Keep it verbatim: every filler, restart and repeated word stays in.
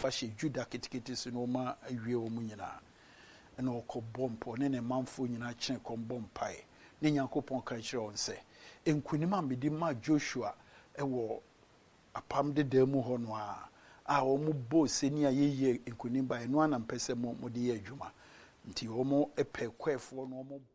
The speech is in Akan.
fashe Juda kitikiti so no ma awie o mu nyina na okọ bompo ne ne manfo nyina kyen kom bompae ne Nyankopɔn ka kyerɛ on sɛ enkunima medi ma Joshua ɛwɔ apam de da mu hɔ no a a omu bo seni a yeye enkunimba eno anampɛ sɛ mo de yɛ adwuma nti omu epɛ kwefo no omu